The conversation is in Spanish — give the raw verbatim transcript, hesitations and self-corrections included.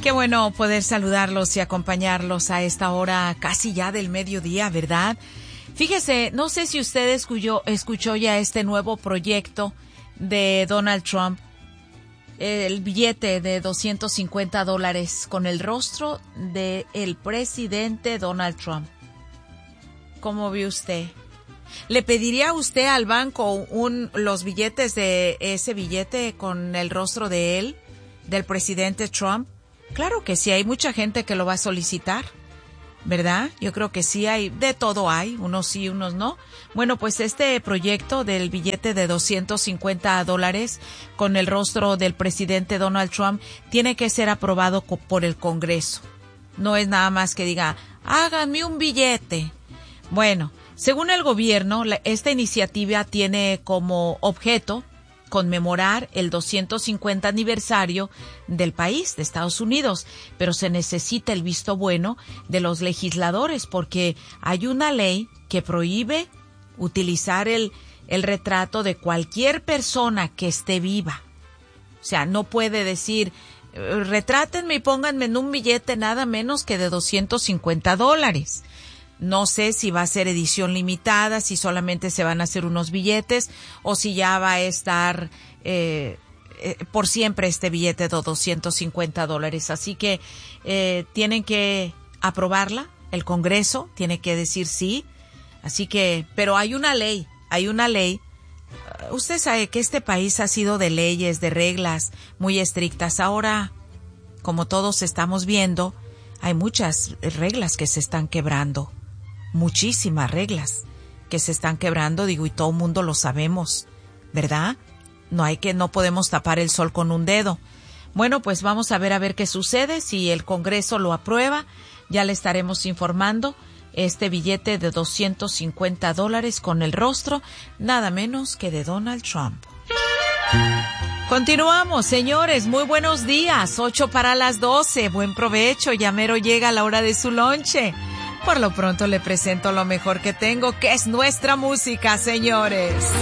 Qué bueno poder saludarlos y acompañarlos a esta hora casi ya del mediodía, ¿verdad? Fíjese, no sé si usted escuchó, escuchó ya este nuevo proyecto de Donald Trump, el billete de doscientos cincuenta dólares con el rostro del presidente Donald Trump. ¿Cómo ve usted? ¿Le pediría usted al banco un, los billetes de ese billete con el rostro de él, del presidente Trump? Claro que sí, hay mucha gente que lo va a solicitar, ¿verdad? Yo creo que sí hay, de todo hay, unos sí, unos no. Bueno, pues este proyecto del billete de doscientos cincuenta dólares con el rostro del presidente Donald Trump tiene que ser aprobado por el Congreso. No es nada más que diga, háganme un billete. Bueno, según el gobierno, esta iniciativa tiene como objeto conmemorar el doscientos cincuenta aniversario del país, de Estados Unidos, pero se necesita el visto bueno de los legisladores porque hay una ley que prohíbe utilizar el, el retrato de cualquier persona que esté viva. O sea, no puede decir, retrátenme y pónganme en un billete nada menos que de doscientos cincuenta dólares. No sé si va a ser edición limitada, si solamente se van a hacer unos billetes o si ya va a estar eh, eh, por siempre este billete de doscientos cincuenta dólares. Así que eh, tienen que aprobarla, el Congreso tiene que decir sí. Así que, pero hay una ley, hay una ley. Usted sabe que este país ha sido de leyes, de reglas muy estrictas. Ahora, como todos estamos viendo, hay muchas reglas que se están quebrando. Muchísimas reglas que se están quebrando, digo, y todo el mundo lo sabemos, ¿verdad? No hay que, no podemos tapar el sol con un dedo. Bueno, pues vamos a ver a ver qué sucede. Si el Congreso lo aprueba, ya le estaremos informando. Este billete de doscientos cincuenta dólares con el rostro, nada menos que de Donald Trump. Continuamos, señores, muy buenos días, ocho para las doce, buen provecho, ya mero llega la hora de su lonche. Por lo pronto le presento lo mejor que tengo, que es nuestra música, señores.